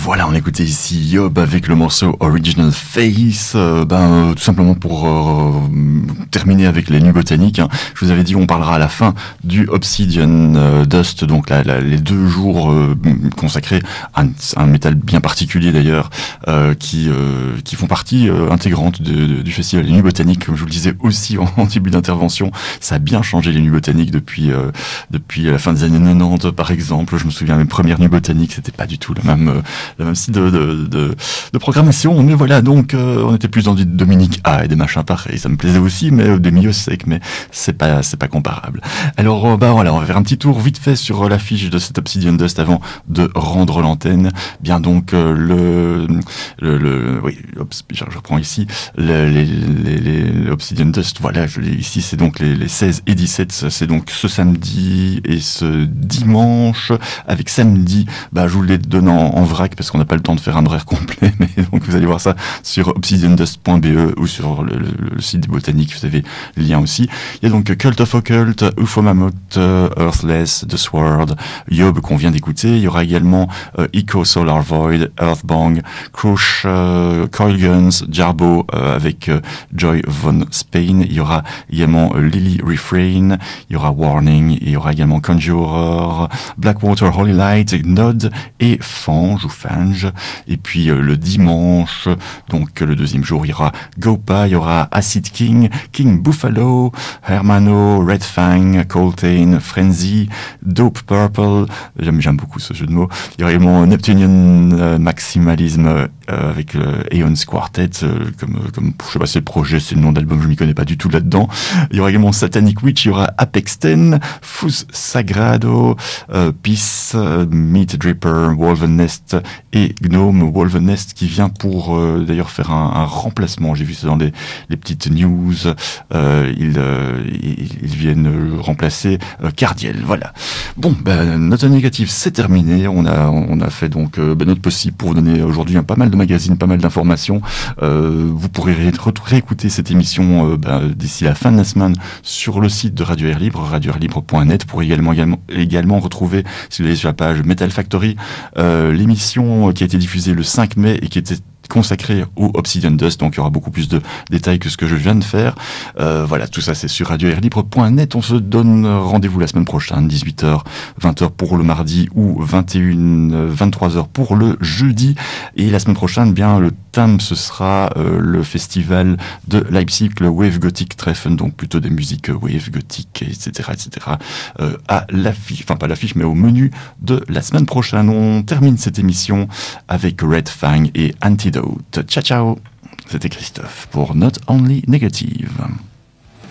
Voilà, on écoutait ici Yob avec le morceau Original Face, tout simplement pour terminer avec les Nuits Botaniques. Hein. Je vous avais dit, on parlera à la fin du Obsidian Dust, donc les 2 jours consacrés à un métal bien particulier d'ailleurs, qui font partie intégrante du festival des Nuits Botaniques. Comme je vous le disais aussi en début d'intervention, ça a bien changé les Nuits Botaniques depuis la fin des années 90 par exemple. Je me souviens, mes premières Nuits Botaniques, c'était pas du tout le même style de programmation, mais voilà, donc on était plus dans du Dominique A et des machins pareils, ça me plaisait aussi, mais des milieux secs, mais c'est pas comparable. Alors voilà, on va faire un petit tour vite fait sur l'affiche de cet Obsidian Dust avant de rendre l'antenne. Bien donc oui, je reprends ici les Obsidian Dust, voilà, je l'ai ici, c'est donc les 16 et 17, c'est donc ce samedi et ce dimanche, avec samedi, je vous les donne en vrac parce qu'on n'a pas le temps de faire un horaire complet, mais donc vous allez voir ça sur obsidiandust.be ou sur le site des botaniques, vous avez le lien aussi. Il y a donc Cult of Occult, UFO Mammoth, Earthless, The Sword, Yob qu'on vient d'écouter. Il y aura également Echo Solar Void, Earthbang, Crush, Coil Guns, Jarbo avec Joy von Spain. Il y aura également Lily Refrain, il y aura Warning, il y aura également Conjurer, Blackwater Holy Light, Nod et Fange ou Fange. Et puis le dimanche, donc le deuxième jour, il y aura Gopa, il y aura Acid King, King Buffalo, Hermano, Red Fang, Coltrane, Frenzy, Dope Purple, j'aime beaucoup ce jeu de mots. Il y aura également Neptunian Maximalism avec Aeons Quartet, comme je sais pas, c'est le projet, c'est le nom d'album, je m'y connais pas du tout là-dedans. Il y aura également Satanic Witch, il y aura Apex 10, Fus Sagrado, Peace, Meat Dripper, Wolven Nest et Gnome. Wolven Nest qui vient pour d'ailleurs faire un remplacement, j'ai vu ça dans les petites news, ils viennent remplacer Cardiel, voilà. Bon, note négative, c'est terminé, on a fait donc notre possible pour vous donner aujourd'hui pas mal de magazines, pas mal d'informations. Vous pourrez réécouter cette émission d'ici la fin de la semaine sur le site de Radio Air Libre, radioairlibre.net. Pour également retrouver, si vous allez sur la page Metal Factory, l'émission qui a été diffusée le 5 mai et qui était consacré au Obsidian Dust, donc il y aura beaucoup plus de détails que ce que je viens de faire. Voilà, tout ça c'est sur radioairlibre.net. On se donne rendez-vous la semaine prochaine, 18h, 20h pour le mardi ou 21, 23h pour le jeudi. Et la semaine prochaine, le thème ce sera le festival de Leipzig, le Wave Gothic Treffen, donc plutôt des musiques wave gothique, etc., à l'affiche, enfin pas l'affiche, mais au menu de la semaine prochaine. On termine cette émission avec Red Fang et Antidote. Ciao, ciao. C'était Christophe pour Not Only Negative.